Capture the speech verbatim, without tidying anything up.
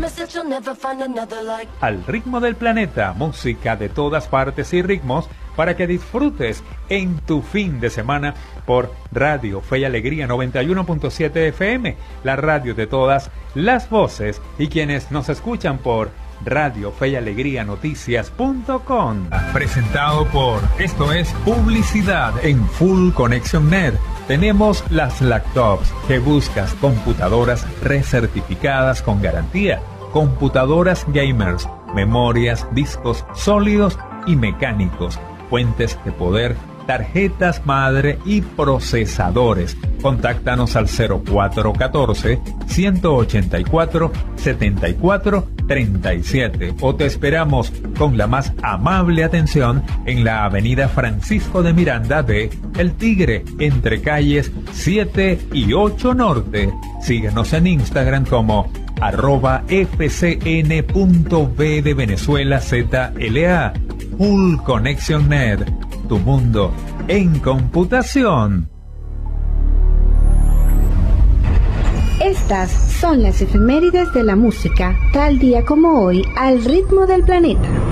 Al ritmo del planeta, música de todas partes y ritmos para que disfrutes en tu fin de semana por Radio Fe y Alegría noventa y uno punto siete F M, la radio de todas las voces, y quienes nos escuchan por Radio Fe y Alegría Noticias punto com. Presentado por Esto es Publicidad en Full Connection Net. Tenemos las laptops que buscas, computadoras recertificadas con garantía, computadoras gamers, memorias, discos sólidos y mecánicos, fuentes de poder, tarjetas madre y procesadores. Contáctanos al cero cuatro uno cuatro, uno ocho cuatro, siete cuatro tres siete o te esperamos con la más amable atención en la avenida Francisco de Miranda de El Tigre, entre calles siete y ocho Norte. Síguenos en Instagram como arroba fcn punto b de Venezuela Z L A. Full Connection Net, tu mundo en computación. Estas son las efemérides de la música, tal día como hoy, al ritmo del planeta.